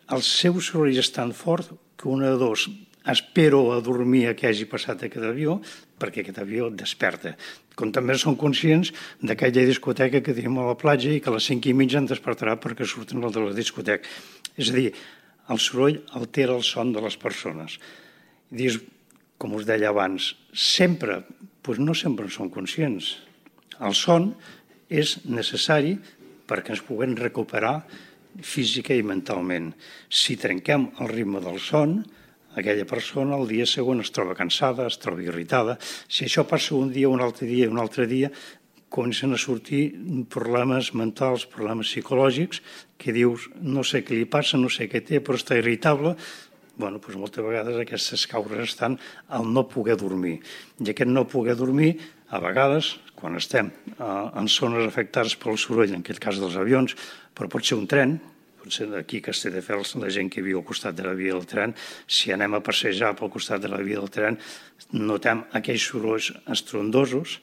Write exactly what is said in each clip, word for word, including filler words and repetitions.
el seu soroll és tan fort que un de dos espero a dormir a que hagi passat aquest avió, perquè aquest avió desperta. Com també són conscients d'aquella discoteca que tenim a la platja i que a les cinc i mitja ens despertarà perquè surten els de la discoteca. És a dir, el soroll altera el son de les persones. I dius, com us deia abans, sempre, doncs no sempre en som conscients. El son és necessari perquè ens puguem recuperar física i mentalment. Si trenquem el ritme del son, aquella persona el dia següent es troba cansada, es troba irritada. Si això passa un dia, un altre dia i un altre dia, comencen a sortir problemes mentals, problemes psicològics, que dius, no sé què li passa, no sé què té, però està irritable. Bé, doncs moltes vegades aquestes causes estan al no poder dormir. I aquest no poder dormir, a vegades, quan estem en zones afectades pel soroll, en aquest cas dels avions, però pot ser un tren, potser d'aquí a Castelldefels, la gent que viu al costat de la via del tren, si anem a passejar pel costat de la via del tren, notem aquells sorolls estrondosos.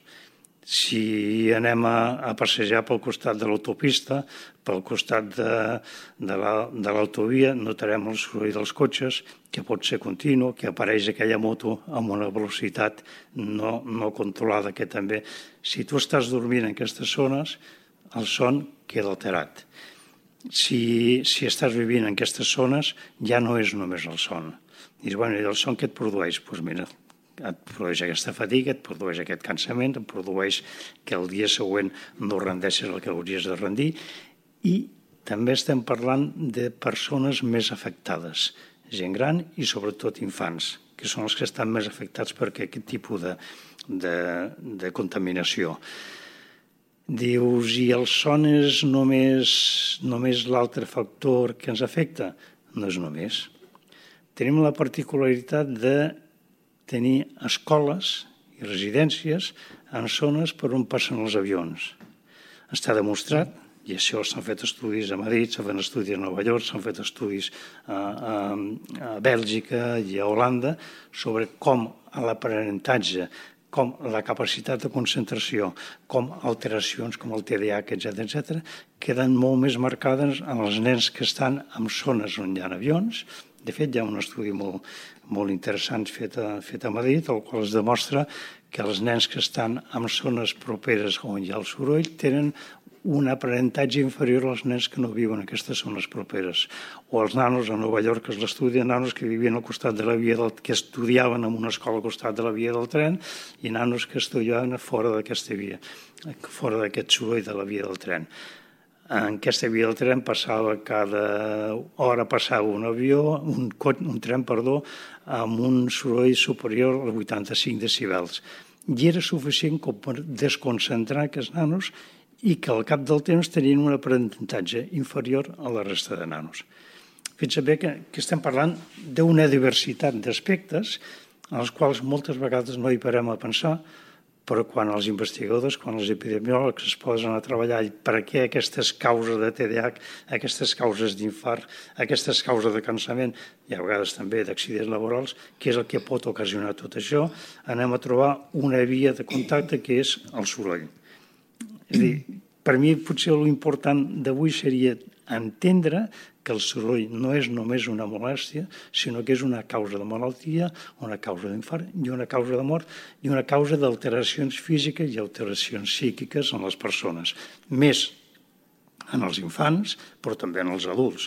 Si anem a passejar pel costat de l'autopista, pel costat de l'autovia, notarem el soroll dels cotxes, que pot ser continu, que apareix aquella moto amb una velocitat no controlada, que també, si tu estàs dormint en aquestes zones, el son queda alterat. Si estàs vivint en aquestes zones, ja no és només el son. Dius, bueno, i el son què et produeix? Doncs mira, et produeix aquesta fatiga, et produeix aquest cansament, et produeix que el dia següent no rendeixes el que hauries de rendir, i també estem parlant de persones més afectades, gent gran i sobretot infants, que són els que estan més afectats per aquest tipus de contaminació. Dius, i el son és només l'altre factor que ens afecta? No és només. Tenim la particularitat de tenir escoles i residències en zones per on passen els avions. Està demostrat, i això s'han fet estudis a Madrid, s'han fet estudis a Nova York, s'han fet estudis a Bèlgica i a Holanda, sobre com l'aprenentatge, com la capacitat de concentració, com alteracions com el T D A H, etcètera, queden molt més marcades en els nens que estan en zones on hi ha avions. De fet, hi ha un estudi molt interessant fet a Madrid, el qual es demostra que els nens que estan en zones properes on hi ha el soroll tenen un aprenentatge inferior als nens que no viuen en aquestes zones properes. O els nanos a Nova York, que és l'estudi de nanos que vivien al costat de la via del... que estudiaven en una escola al costat de la via del tren, i nanos que estudiaven fora d'aquesta via, fora d'aquest soroll de la via del tren. En aquesta via del tren passava cada hora passava un avió, un tren, perdó, amb un soroll superior als vuitanta-cinc decibels. I era suficient com per desconcentrar aquests nanos i que al cap del temps tenien un aprenentatge inferior a la resta de nanos. Fixa't bé que estem parlant d'una diversitat d'aspectes als quals moltes vegades no hi parem a pensar, però quan els investigadors, quan els epidemiòlegs es posen a treballar per què aquestes causes de T D A H, aquestes causes d'infart, aquestes causes de cansament i a vegades també d'accidents laborals, què és el que pot ocasionar tot això, anem a trobar una via de contacte que és el soroll. És a dir, per mi potser l'important d'avui seria entendre que el soroll no és només una molèstia, sinó que és una causa de malaltia, una causa d'infart i una causa de mort i una causa d'alteracions físiques i alteracions psíquiques en les persones. Més en els infants, però també en els adults.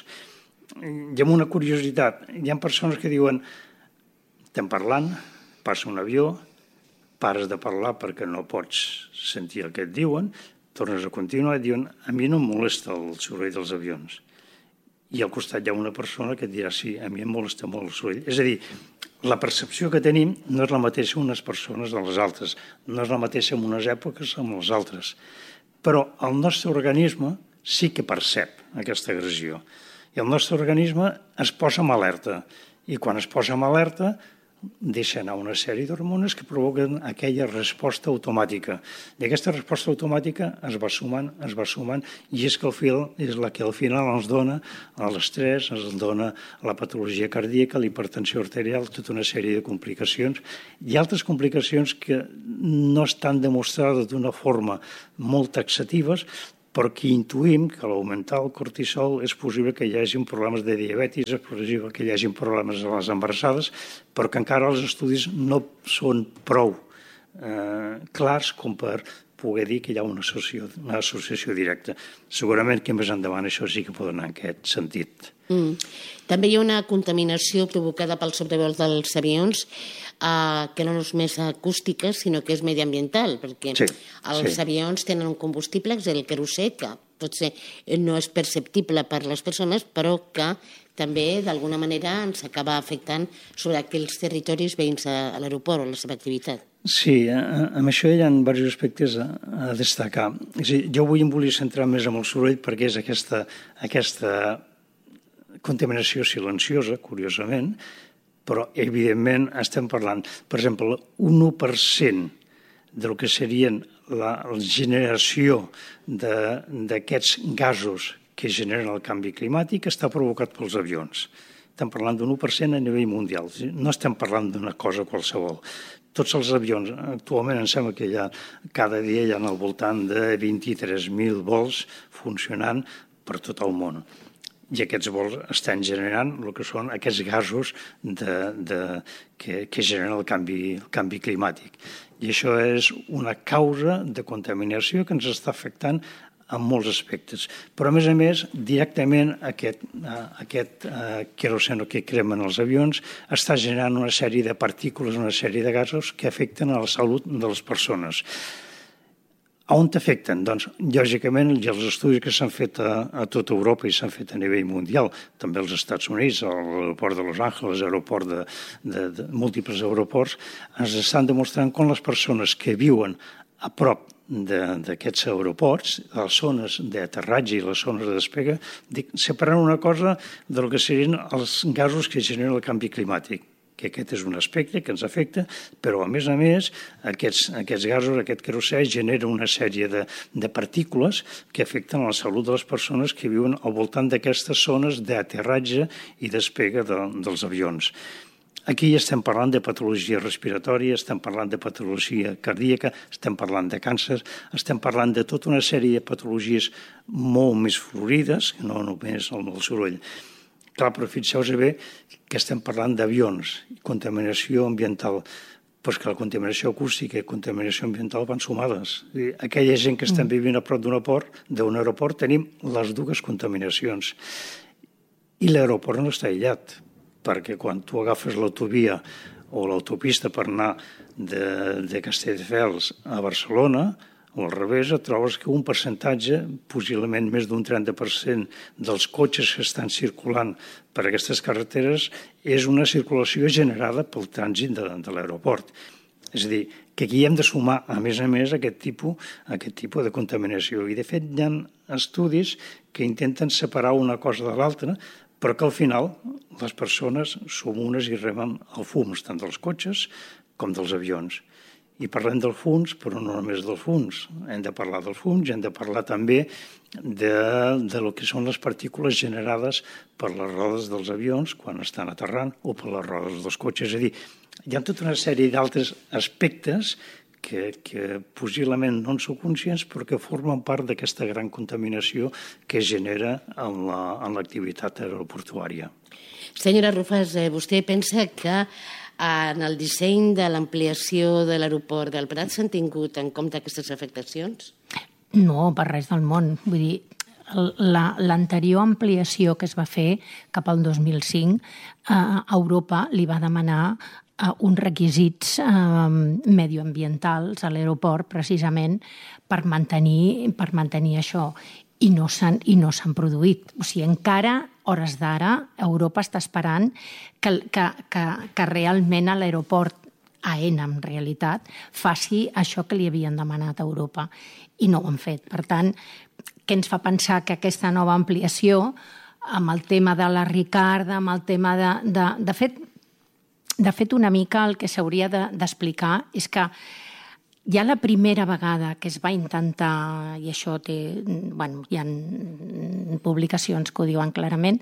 I amb una curiositat, hi ha persones que diuen, estem parlant, passa un avió, pares de parlar perquè no pots sentir el que et diuen, tornes a continuar i diuen, a mi no em molesta el soroll dels avions. I al costat hi ha una persona que et dirà, sí, a mi em molesta molt el soroll. És a dir, la percepció que tenim no és la mateixa unes persones de les altres, no és la mateixa en unes èpoques amb les altres. Però el nostre organisme sí que percep aquesta agressió. I el nostre organisme es posa en alerta. I quan es posa en alerta, deixa anar una sèrie d'hormones que provoquen aquella resposta automàtica. I aquesta resposta automàtica es va sumant, es va sumant, i és que al final és la que al final ens dona l'estrès, ens dona la patologia cardíaca, la hipertensió arterial, tota una sèrie de complicacions i altres complicacions que no estan demostrades d'una forma molt taxatives, perquè intuïm que a l'augmentar el cortisol és possible que hi hagi problemes de diabetis, és possible que hi hagi problemes a les embarassades, però que encara els estudis no són prou eh, clars com per poder dir que hi ha una associació, una associació directa. Segurament que més endavant això sí que pot anar en aquest sentit. Mm. També hi ha una contaminació provocada pel sobrevols dels avions eh, que no és més acústica, sinó que és mediambiental, perquè sí, els sí. avions tenen un combustible, que és el querosè, que potser no és perceptible per les persones, però que també d'alguna manera ens acaba afectant sobre aquells territoris veïns a, a l'aeroport o la seva activitat. Sí, amb això hi ha diversos aspectes a, a destacar. És a dir, jo avui em volia centrar més en el soroll perquè és aquesta, aquesta contaminació silenciosa, curiosament, però evidentment estem parlant, per exemple, un u per cent del que serien la, la generació d'aquests gasos que generen el canvi climàtic està provocat pels avions. Estem parlant d'un u per cent a nivell mundial, no estem parlant d'una cosa qualsevol. Tots els avions, actualment em sembla que hi ha, cada dia hi ha al voltant de vint-i-tres mil vols funcionant per tot el món. I aquests vols estan generant el que són aquests gasos de, de, que, que generen el canvi, el canvi climàtic. I això és una causa de contaminació que ens està afectant en molts aspectes. Però, a més a més, directament aquest, aquest eh, querosè que cremen els avions està generant una sèrie de partícules, una sèrie de gasos que afecten a la salut de les persones. A on t'afecten? Doncs, lògicament, els estudis que s'han fet a, a tota Europa i s'han fet a nivell mundial, també als Estats Units, a l'aeroport de Los Angeles, aeroport de, de, de múltiples aeroports, ens estan demostrant com les persones que viuen a prop d'aquests aeroports, les zones d'aterratge i les zones de despega, separant una cosa del que serien els gasos que generen el canvi climàtic, que aquest és un aspecte que ens afecta, però a més a més aquests, aquests gasos, aquest querosè genera una sèrie de, de partícules que afecten a la salut de les persones que viuen al voltant d'aquestes zones d'aterratge i despega de, dels avions. Aquí estem parlant de patologia respiratòria, estem parlant de patologia cardíaca, estem parlant de càncer, estem parlant de tota una sèrie de patologies molt més florides, no només el soroll. Clar, però fixeu-vos bé que estem parlant d'avions, contaminació ambiental, però és que la contaminació acústica i la contaminació ambiental van sumades. Aquella gent que estem vivint a prop d'un aeroport, d'un aeroport tenim les dues contaminacions. I l'aeroport no està aïllat, perquè quan tu agafes l'autovia o l'autopista per anar de, de Castelldefels a Barcelona, o al revés, et trobes que un percentatge, possiblement més d'un trenta per cent dels cotxes que estan circulant per aquestes carreteres és una circulació generada pel trànsit de, de l'aeroport. És a dir, que aquí hem de sumar, a més a més, aquest tipus, aquest tipus de contaminació. I, de fet, hi ha estudis que intenten separar una cosa de l'altra, però que al final les persones som unes i rebem el fum, tant dels cotxes com dels avions. I parlem dels fums, però no només dels fums. Hem de parlar dels fums i hem de parlar també de, de lo que són les partícules generades per les rodes dels avions quan estan aterrant o per les rodes dels cotxes. És a dir, hi ha tota una sèrie d'altres aspectes que, que possiblement no en sou conscients però que formen part d'aquesta gran contaminació que es genera en l'activitat aeroportuària. Senyora Rufas, vostè pensa que en el disseny de l'ampliació de l'aeroport del Prat s'han tingut en compte aquestes afectacions? No, per res del món. Vull dir, l'anterior ampliació que es va fer cap al dos mil cinc, a Europa li va demanar uns requisits medioambientals a l'aeroport precisament per mantenir, per mantenir això i no s'han i no s'han produït. O sigui, encara, hores d'ara, Europa està esperant que, que, que, que realment a l'aeroport, a ENA en realitat, faci això que li havien demanat a Europa i no ho han fet. Per tant, què ens fa pensar que aquesta nova ampliació, amb el tema de la Ricarda, amb el tema de... De, de fet, De fet, una mica el que s'hauria d'explicar és que ja la primera vegada que es va intentar, i això té, bueno, hi ha publicacions que ho diuen clarament,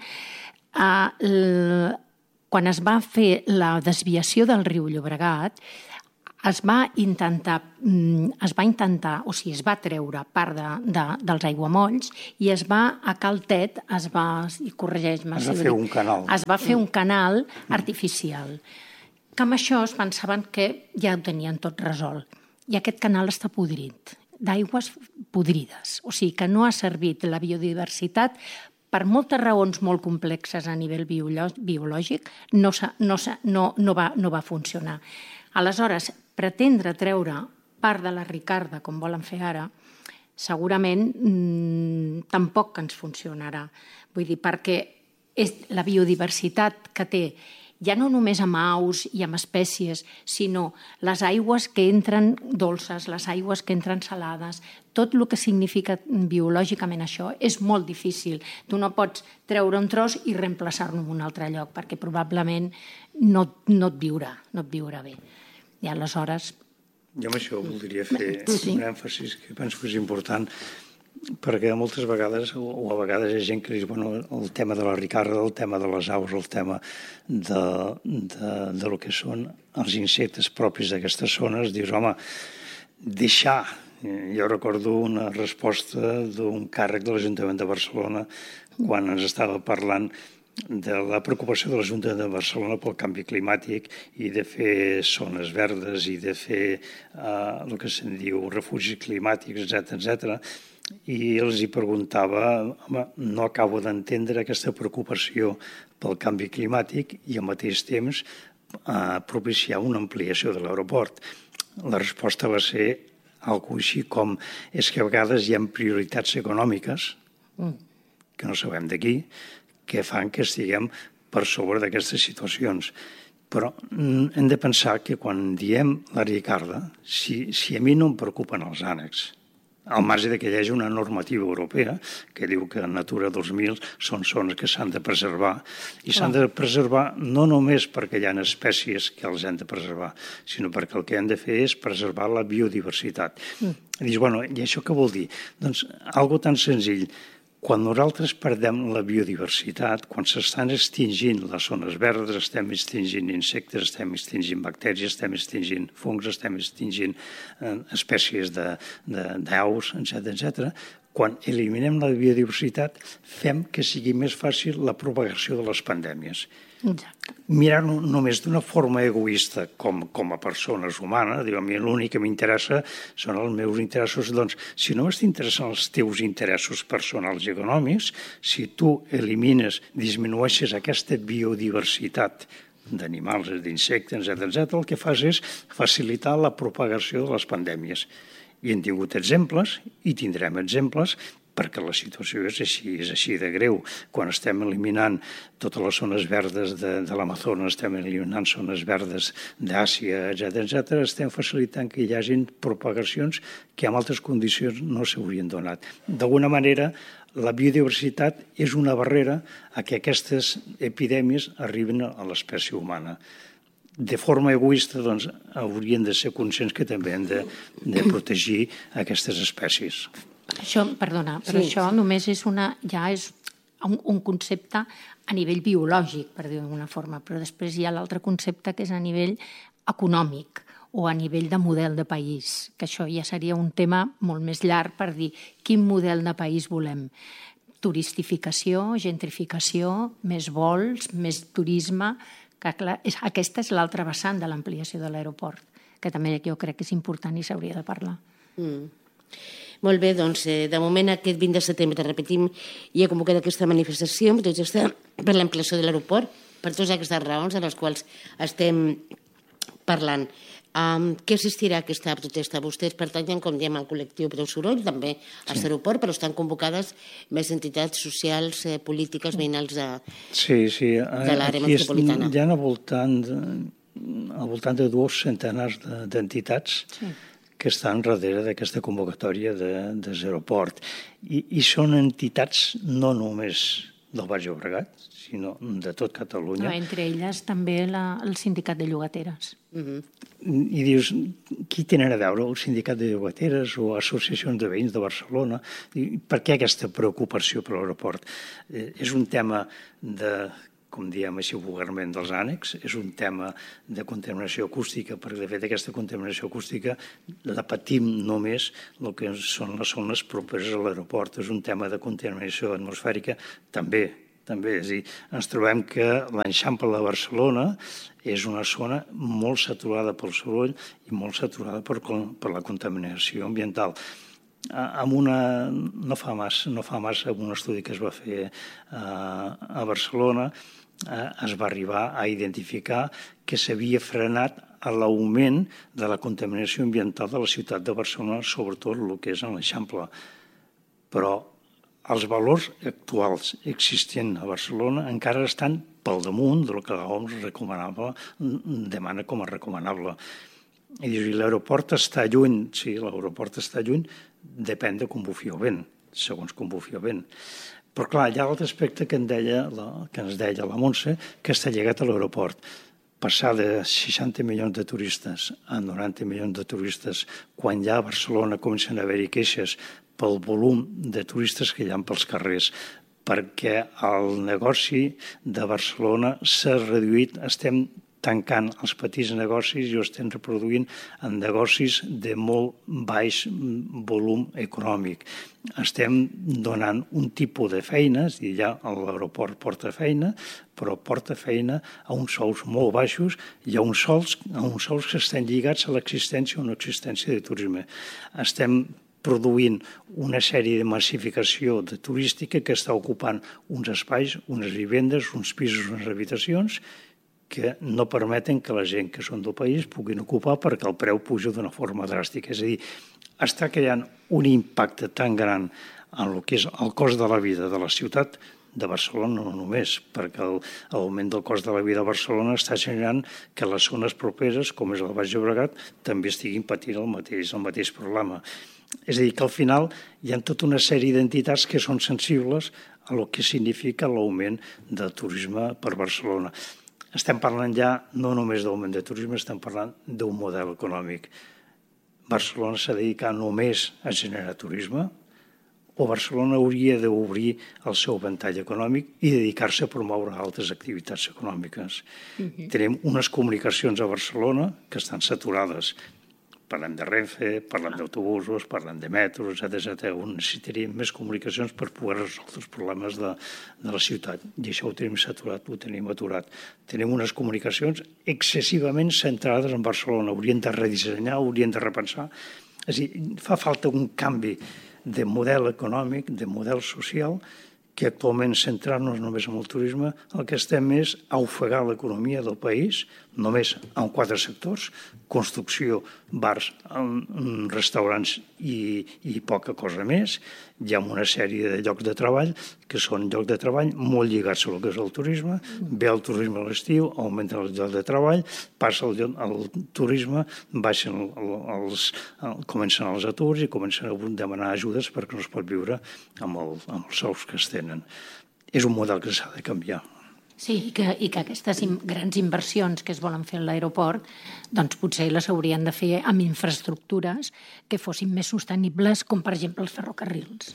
eh, quan es va fer la desviació del riu Llobregat, es va intentar, es va intentar, o sigui, es va treure part de, de, dels aiguamolls i es va, a Caltet, es va, corregeix-me, es va fer un canal. Es va fer un canal artificial. Que amb això es pensaven que ja ho tenien tot resolt. I aquest canal està podrit, d'aigües podrides. O sigui que no ha servit la biodiversitat per moltes raons molt complexes a nivell biològic, no, no, no, no, va, no va funcionar. Aleshores, pretendre treure part de la ricarda, com volen fer ara, segurament mmm, tampoc ens funcionarà. Vull dir, perquè és la biodiversitat que té, ja no només amb aus i amb espècies, sinó les aigües que entren dolces, les aigües que entren salades, tot el que significa biològicament això és molt difícil. Tu no pots treure un tros i reemplaçar-lo en un altre lloc, perquè probablement no, no et viurà, no et viurà bé. I aleshores... Jo amb això voldria fer sí. un èmfasis que penso que és important, perquè moltes vegades, o a vegades hi ha gent que diu bueno, el tema de la ricarda, el tema de les aus, el tema de, de, de lo que són els insectes propis d'aquestes zones, dius, home, deixar... Jo recordo una resposta d'un càrrec de l'Ajuntament de Barcelona quan ens estava parlant de la preocupació de l'Ajuntament de Barcelona pel canvi climàtic i de fer zones verdes i de fer eh, el que se'n diu refugis climàtics, etcètera, etcètera. I els hi preguntava, home, no acabo d'entendre aquesta preocupació pel canvi climàtic i al mateix temps eh, propiciar una ampliació de l'aeroport. La resposta va ser algo així com és que a vegades hi ha prioritats econòmiques que no sabem d'aquí, que fan que estiguem per sobre d'aquestes situacions. Però hem de pensar que quan diem la ricarda, si, si a mi no em preocupen els ànecs, al marge de que hi hagi una normativa europea que diu que Natura dos mil són zones que s'han de preservar, i s'han de preservar no només perquè hi ha espècies que els hem de preservar, sinó perquè el que hem de fer és preservar la biodiversitat. Mm. I dius, bueno, i això què vol dir? Doncs algo tan senzill. Quan nosaltres perdem la biodiversitat, quan s'estan extingint les zones verdes, estem extingint insectes, estem extingint bacteris, estem extingint fungs, estem extingint eh, espècies d'aus, etcètera, etcètera. Quan eliminem la biodiversitat, fem que sigui més fàcil la propagació de les pandèmies. Exacte. Mirar-ho només d'una forma egoista com, com a persones humanes, diu, a mi l'únic que m'interessa són els meus interessos, doncs si només t'interessen els teus interessos personals i econòmics, si tu elimines, disminueixes aquesta biodiversitat d'animals, d'insectes, etcètera, etcètera, el que fas és facilitar la propagació de les pandèmies. I hem tingut exemples, i tindrem exemples, perquè la situació és així, és així de greu. Quan estem eliminant totes les zones verdes de, de l'Amazones, estem eliminant zones verdes d'Àsia, etcètera, etcètera, estem facilitant que hi hagin propagacions que en altres condicions no s'haurien donat. D'alguna manera, la biodiversitat és una barrera a que aquestes epidèmies arribin a l'espècie humana. De forma egoista, doncs, haurien de ser conscients que també hem de, de protegir aquestes espècies. Això, perdona, però sí. Això només és una, ja és un, un concepte a nivell biològic, per dir-ho d'alguna forma, però després hi ha l'altre concepte que és a nivell econòmic o a nivell de model de país, que això ja seria un tema molt més llarg per dir quin model de país volem. Turistificació, gentrificació, més vols, més turisme, que clar, és, aquesta és l'altra vessant de l'ampliació de l'aeroport, que també jo crec que és important i s'hauria de parlar. Mm. Molt bé, doncs, eh, de moment aquest vint de setembre, repetim, hi ha convocat aquesta manifestació tot està per l'ampliació de l'aeroport, per totes aquestes raons a les quals estem parlant. Um, què assistirà a aquesta protesta? Vostès pertanyen, com diem, al col·lectiu Prou Soroll, també a sí. l'aeroport, però estan convocades més entitats socials, eh, polítiques, veïnals de, sí, sí. de l'àrea metropolitana. Hi ha al voltant de, al voltant de dos centenars d'entitats sí. que estan darrere d'aquesta convocatòria de, de l'aeroport. I, I són entitats no només del Baix Llobregat, sinó de tot Catalunya. No, entre elles també la, el sindicat de llogateres. Uh-huh. I dius, qui tenen a veure el sindicat de llogateres o associacions de veïns de Barcelona? I per què aquesta preocupació per l'aeroport? Eh, és un tema de com diem així vulgarment, dels ànecs. És un tema de contaminació acústica, perquè de fet aquesta contaminació acústica la patim només el que són les zones properes a l'aeroport. És un tema de contaminació atmosfèrica també, també. És a dir, ens trobem que l'Eixample de Barcelona és una zona molt saturada pel soroll i molt saturada per, per la contaminació ambiental. Amb una, no fa massa, no fa massa, un estudi que es va fer a Barcelona, es va arribar a identificar que s'havia frenat l'augment de la contaminació ambiental de la ciutat de Barcelona, sobretot el que és en l'Eixample. Però els valors actuals existents a Barcelona encara estan pel damunt del que l'O M S recomanava, demana com a recomanable. I dius, l'aeroport està lluny? Sí, l'aeroport està lluny, depèn de com bufi el vent, segons com bufi el vent. Però clar, hi ha l'altre aspecte que, en deia, que ens deia la Montse, que està lligat a l'aeroport. Passar de seixanta milions de turistes a noranta milions de turistes, quan ja a Barcelona comencen a haver-hi queixes pel volum de turistes que hi ha pels carrers, perquè el negoci de Barcelona s'ha reduït, estem tancant els petits negocis i ho estem reproduint en negocis de molt baix volum econòmic. Estem donant un tipus de feines, i ja l'aeroport porta feina, però porta feina a uns sous molt baixos i a uns sous, a uns sous que estan lligats a l'existència o no existència de turisme. Estem produint una sèrie de massificació de turística que està ocupant uns espais, unes vivendes, uns pisos, unes habitacions, que no permeten que la gent que són del país puguin ocupar perquè el preu puja d'una forma dràstica. És a dir, està creant un impacte tan gran en el que és el cost de la vida de la ciutat de Barcelona, no només, perquè l'augment del cost de la vida a Barcelona està generant que les zones properes, com és el Baix Llobregat, també estiguin patint el mateix, el mateix problema. És a dir, que al final hi ha tota una sèrie d'entitats que són sensibles a el que significa l'augment del turisme per Barcelona. Estem parlant ja no només d'augment de turisme, estem parlant d'un model econòmic. Barcelona s'ha dedicat només a generar turisme o Barcelona hauria d'obrir el seu ventall econòmic i dedicar-se a promoure altres activitats econòmiques. Uh-huh. Tenim unes comunicacions a Barcelona que estan saturades. Parlem de Renfe, parlem d'autobusos, parlem de metros, etcètera. Necessitaríem més comunicacions per poder resoldre els problemes de, de la ciutat. I això ho tenim saturat, ho tenim aturat. Tenim unes comunicacions excessivament centrades en Barcelona. Haurien de redissenyar, haurien de repensar. És a dir, fa falta un canvi de model econòmic, de model social, que actualment centrar-nos només en el turisme, el que estem és a ofegar l'economia del país, només en quatre sectors, construcció, bars, restaurants i, i poca cosa més. Hi ha una sèrie de llocs de treball que són llocs de treball molt lligats al que és el turisme, ve el turisme a l'estiu, augmenten els llocs de treball, passa el, el turisme, baixen els, comencen els aturs i comencen a demanar ajudes perquè no es pot viure amb, el, amb els sous que es tenen. És un model que s'ha de canviar. Sí, i que, i que aquestes grans inversions que es volen fer a l'aeroport, doncs potser les haurien de fer amb infraestructures que fossin més sostenibles, com per exemple els ferrocarrils.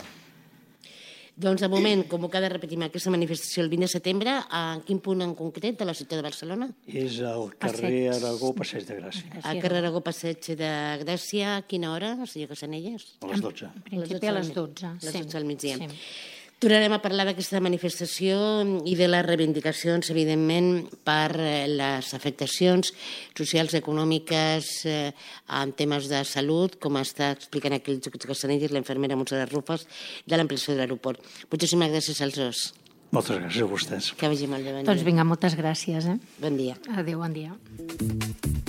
Doncs de moment, convocada, repetim, aquesta manifestació el vint de setembre, a quin punt en concret de la ciutat de Barcelona? És al carrer Aragó, Passeig de Gràcia. Al carrer Aragó, Passeig de Gràcia, a quina hora, senyor Cassanelles? A les dotze. En principi a les dotze. A les dotze al migdia. Sí. Tornarem a parlar d'aquesta manifestació i de les reivindicacions, evidentment, per les afectacions socials, econòmiques, eh, en temes de salut, com està explicant aquí el Josep Cassanelles, l'infermera Montserrat Rufas, de l'ampliació de l'aeroport. Moltíssimes gràcies als dos. Moltes gràcies a vostès. Que vagi molt bé. Bon dia. Doncs vinga, moltes gràcies. Eh? Bon dia. Adéu, bon dia.